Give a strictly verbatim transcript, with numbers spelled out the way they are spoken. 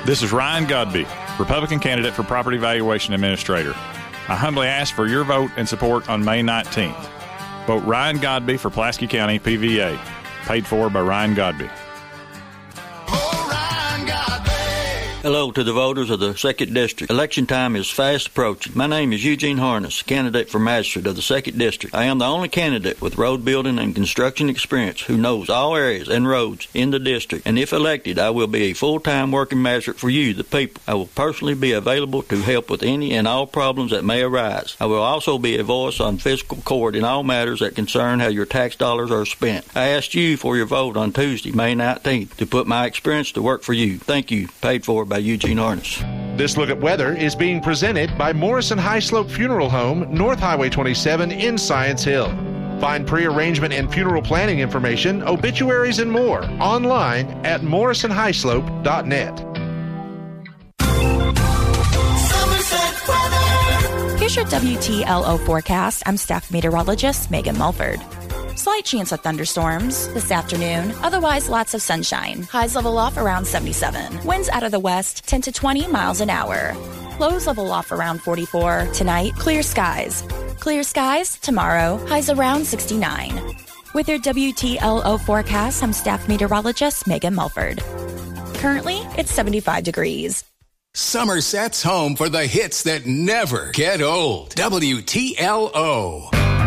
This is Ryan Godby, Republican candidate for Property Valuation Administrator. I humbly ask for your vote and support on May nineteenth. Vote Ryan Godby for Pulaski County P V A. Paid for by Ryan Godby. Hello to the voters of the second District. Election time is fast approaching. My name is Eugene Harness, candidate for magistrate of the second District. I am the only candidate with road building and construction experience who knows all areas and roads in the district. And if elected, I will be a full-time working magistrate for you, the people. I will personally be available to help with any and all problems that may arise. I will also be a voice on fiscal court in all matters that concern how your tax dollars are spent. I asked you for your vote on Tuesday, May nineteenth, to put my experience to work for you. Thank you. Paid for by Eugene Harness. This Look at Weather is being presented by Morrison High Slope Funeral Home, North Highway twenty-seven in Science Hill. Find pre-arrangement and funeral planning information, obituaries, and more online at morrison high slope dot net. Here's your W T L O forecast. I'm staff meteorologist Megan Mulford. Slight chance of thunderstorms this afternoon. Otherwise, lots of sunshine. Highs level off around seventy-seven. Winds out of the west, ten to twenty miles an hour. Lows level off around forty-four. Tonight, clear skies. Clear skies tomorrow. Highs around sixty-nine. With your W T L O forecast, I'm staff meteorologist Megan Mulford. Currently, it's seventy-five degrees. Somerset's home for the hits that never get old. W T L O.